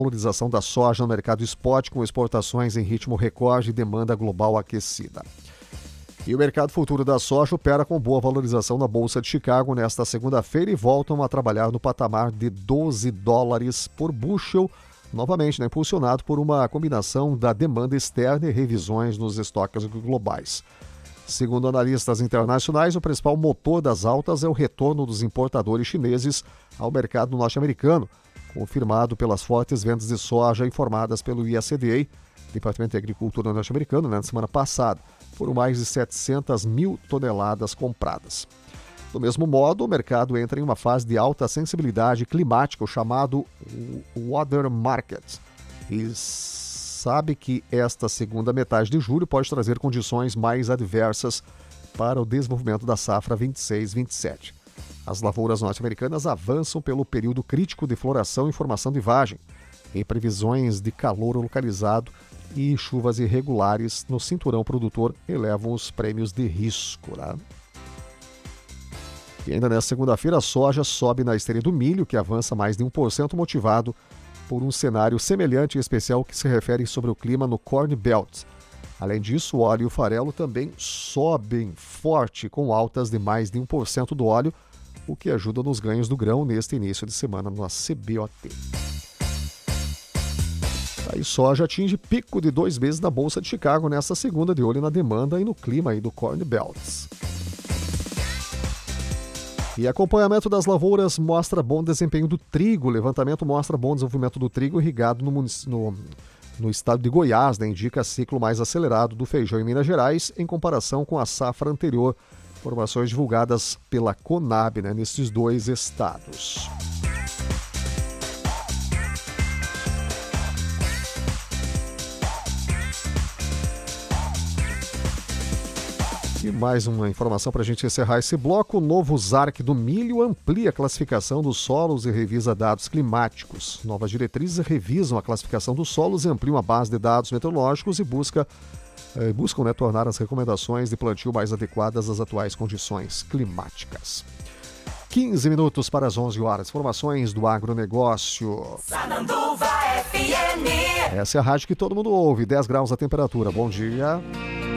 valorização da soja no mercado spot, com exportações em ritmo recorde e demanda global aquecida. E o mercado futuro da soja opera com boa valorização na Bolsa de Chicago nesta segunda-feira e voltam a trabalhar no patamar de $12 por bushel, novamente impulsionado por uma combinação da demanda externa e revisões nos estoques globais. Segundo analistas internacionais, o principal motor das altas é o retorno dos importadores chineses ao mercado norte-americano, confirmado pelas fortes vendas de soja informadas pelo USDA, Departamento de Agricultura norte-americano, na semana passada. Foram mais de 700 mil toneladas compradas. Do mesmo modo, o mercado entra em uma fase de alta sensibilidade climática, o chamado Weather Market, e sabe que esta segunda metade de julho pode trazer condições mais adversas para o desenvolvimento da safra 26-27. As lavouras norte-americanas avançam pelo período crítico de floração e formação de vagem, em previsões de calor localizado e chuvas irregulares no cinturão produtor elevam os prêmios de risco. E ainda nesta segunda-feira, a soja sobe na esteira do milho, que avança mais de 1%, motivado por um cenário semelhante e especial que se refere sobre o clima no Corn Belt. Além disso, o óleo e o farelo também sobem forte, com altas de mais de 1% do óleo, o que ajuda nos ganhos do grão neste início de semana na CBOT. A soja atinge pico de 2 meses na Bolsa de Chicago nesta segunda, de olho na demanda e no clima do Corn Belt. E acompanhamento das lavouras mostra bom desempenho do trigo. O levantamento mostra bom desenvolvimento do trigo irrigado no estado de Goiás, indica ciclo mais acelerado do feijão em Minas Gerais em comparação com a safra anterior. Informações divulgadas pela Conab nesses dois estados. E mais uma informação para a gente encerrar esse bloco. O novo ZARC do milho amplia a classificação dos solos e revisa dados climáticos. Novas diretrizes revisam a classificação dos solos e ampliam a base de dados meteorológicos e buscam tornar as recomendações de plantio mais adequadas às atuais condições climáticas. 15 minutos para as 11 horas. Informações do agronegócio. Sananduva FM. Essa é a rádio que todo mundo ouve. 10 graus a temperatura. Bom dia.